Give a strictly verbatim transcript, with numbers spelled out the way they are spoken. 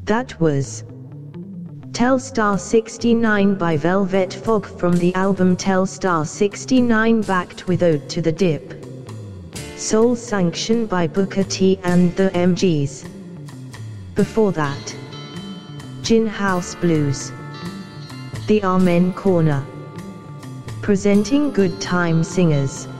That was Telstar sixty-nine by Velvet Fog from the album Telstar sixty-nine, backed with Ode to the Dip. Soul Sanction by Booker T and the M Gs. Before that, Gin House Blues. The Amen Corner. Presenting Good Time Singers.